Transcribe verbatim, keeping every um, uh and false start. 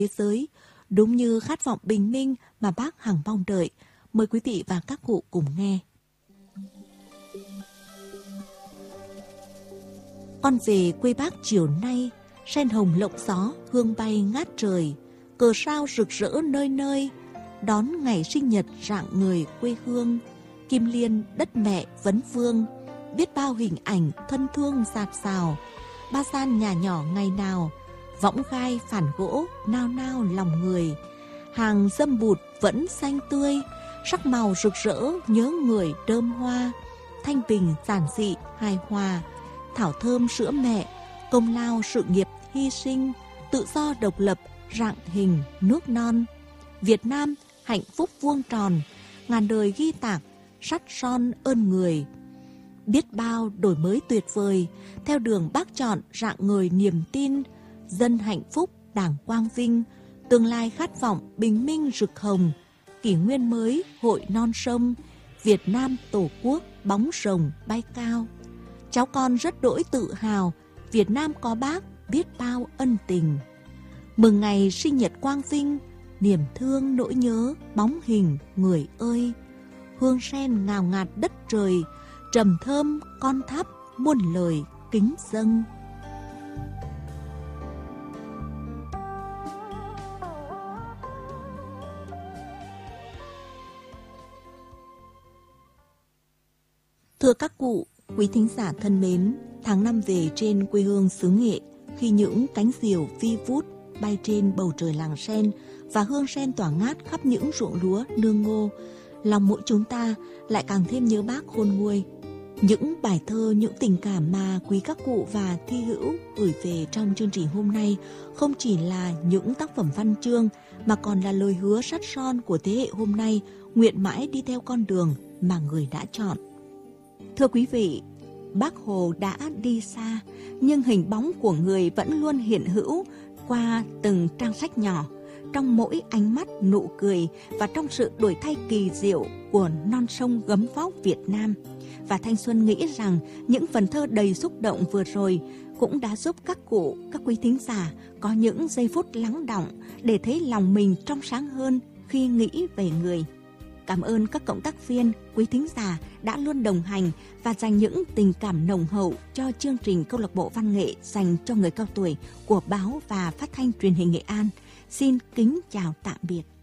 thế giới, đúng như khát vọng bình minh mà bác hằng mong đợi. Mời quý vị và các cụ cùng nghe. Con về quê bác chiều nay, sen hồng lộng gió, hương bay ngát trời, cờ sao rực rỡ nơi nơi, đón ngày sinh nhật rạng người quê hương. Kim Liên đất mẹ vấn vương, biết bao hình ảnh thân thương dạt dào. Ba gian nhà nhỏ ngày nào, võng gai phản gỗ nao nao lòng người. Hàng dâm bụt vẫn xanh tươi, sắc màu rực rỡ nhớ người đơm hoa. Thanh bình giản dị hài hòa, thảo thơm sữa mẹ, công lao sự nghiệp hy sinh, tự do độc lập rạng hình nước non. Việt Nam hạnh phúc vuông tròn, ngàn đời ghi tạc sắt son ơn người. Biết bao đổi mới tuyệt vời, theo đường bác chọn rạng ngời niềm tin. Dân hạnh phúc, đảng quang vinh, tương lai khát vọng bình minh rực hồng. Kỷ nguyên mới hội non sông, Việt Nam tổ quốc bóng rồng bay cao. Cháu con rất đỗi tự hào, Việt Nam có bác biết bao ân tình. Mừng ngày sinh nhật quang vinh, niềm thương nỗi nhớ bóng hình người ơi. Hương sen ngào ngạt đất trời, trầm thơm con thắp muôn lời kính dâng. Thưa các cụ, quý thính giả thân mến, tháng năm về trên quê hương xứ Nghệ, khi những cánh diều vi vút bay trên bầu trời làng sen và hương sen tỏa ngát khắp những ruộng lúa nương ngô, lòng mỗi chúng ta lại càng thêm nhớ bác khôn nguôi. Những bài thơ, những tình cảm mà quý các cụ và thi hữu gửi về trong chương trình hôm nay không chỉ là những tác phẩm văn chương mà còn là lời hứa sắt son của thế hệ hôm nay nguyện mãi đi theo con đường mà người đã chọn. Thưa quý vị, Bác Hồ đã đi xa, nhưng hình bóng của người vẫn luôn hiện hữu qua từng trang sách nhỏ, trong mỗi ánh mắt nụ cười và trong sự đổi thay kỳ diệu của non sông gấm vóc Việt Nam. Và Thanh Xuân nghĩ rằng những phần thơ đầy xúc động vừa rồi cũng đã giúp các cụ, các quý thính giả có những giây phút lắng đọng để thấy lòng mình trong sáng hơn khi nghĩ về người. Cảm ơn các cộng tác viên, quý thính giả đã luôn đồng hành và dành những tình cảm nồng hậu cho chương trình Câu lạc bộ Văn nghệ dành cho người cao tuổi của báo và phát thanh truyền hình Nghệ An. Xin kính chào tạm biệt.